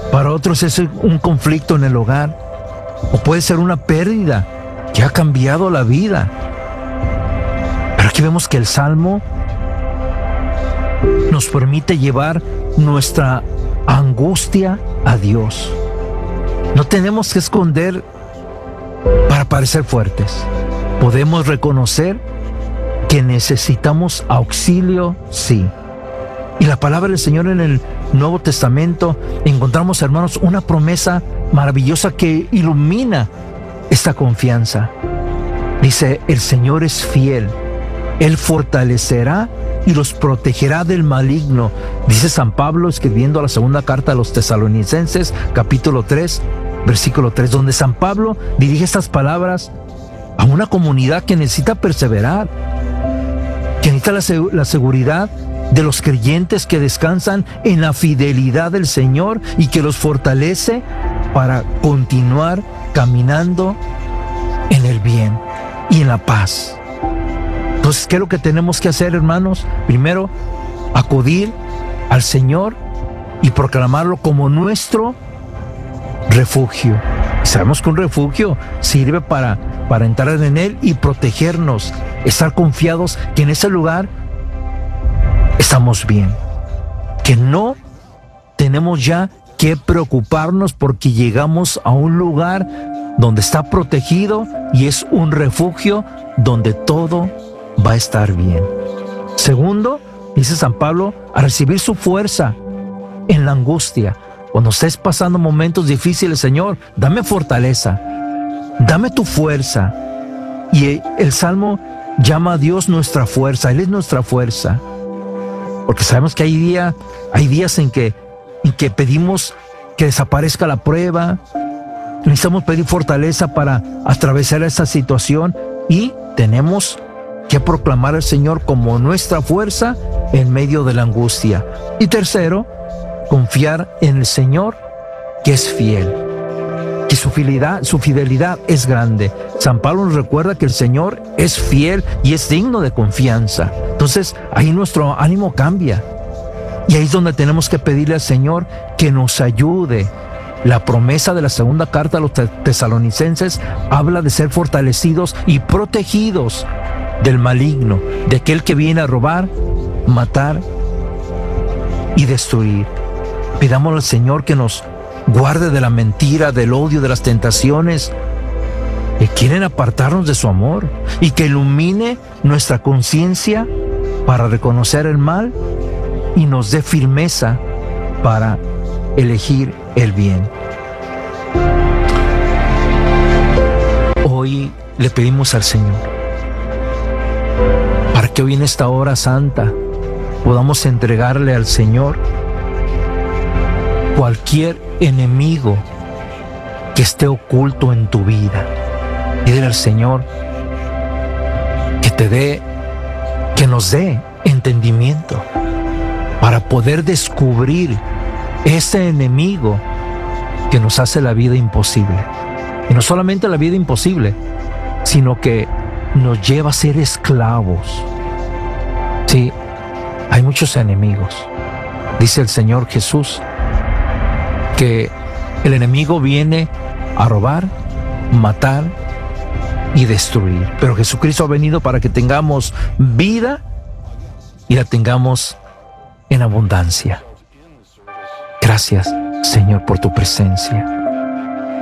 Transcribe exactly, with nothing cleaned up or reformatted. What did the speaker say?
Para otros es un conflicto en el hogar, o puede ser una pérdida que ha cambiado la vida. Pero aquí vemos que el Salmo nos permite llevar nuestra angustia a Dios. No tenemos que esconder para parecer fuertes. Podemos reconocer que necesitamos auxilio, sí. Y la palabra del Señor en el Nuevo Testamento encontramos, hermanos, una promesa maravillosa que ilumina esta confianza. Dice, el Señor es fiel, Él fortalecerá y los protegerá del maligno. Dice San Pablo escribiendo la segunda carta a los Tesalonicenses, capítulo tres, versículo tres, donde San Pablo dirige estas palabras a una comunidad que necesita perseverar, que necesita la, la seguridad de los creyentes que descansan en la fidelidad del Señor y que los fortalece para continuar caminando en el bien y en la paz. Entonces, ¿qué es lo que tenemos que hacer, hermanos? Primero, acudir al Señor y proclamarlo como nuestro refugio. Y sabemos que un refugio sirve para, para entrar en él y protegernos, estar confiados que en ese lugar estamos bien, que no tenemos ya que preocuparnos porque llegamos a un lugar donde está protegido y es un refugio donde todo va a estar bien. Segundo, dice San Pablo, a recibir su fuerza en la angustia. Cuando estés pasando momentos difíciles, Señor, dame fortaleza, dame tu fuerza. Y el Salmo llama a Dios nuestra fuerza, Él es nuestra fuerza. Porque sabemos que hay, día, hay días en que, en que pedimos que desaparezca la prueba, necesitamos pedir fortaleza para atravesar esa situación y tenemos que proclamar al Señor como nuestra fuerza en medio de la angustia. Y tercero, confiar en el Señor, que es fiel, que su fidelidad, su fidelidad es grande. San Pablo nos recuerda que el Señor es fiel y es digno de confianza. Entonces, ahí nuestro ánimo cambia. Y ahí es donde tenemos que pedirle al Señor que nos ayude. La promesa de la segunda carta a los tesalonicenses habla de ser fortalecidos y protegidos del maligno, de aquel que viene a robar, matar y destruir. Pidámosle al Señor que nos guarde de la mentira, del odio, de las tentaciones que quieren apartarnos de su amor, y que ilumine nuestra conciencia para reconocer el mal y nos dé firmeza para elegir el bien. Hoy le pedimos al Señor para que hoy en esta hora santa podamos entregarle al Señor cualquier enemigo que esté oculto en tu vida. Pídele al Señor que te dé, que nos dé entendimiento para poder descubrir ese enemigo que nos hace la vida imposible. Y no solamente la vida imposible, sino que nos lleva a ser esclavos. Sí, hay muchos enemigos. Dice el Señor Jesús que el enemigo viene a robar, matar y destruir. Pero Jesucristo ha venido para que tengamos vida y la tengamos en abundancia. Gracias, Señor, por tu presencia.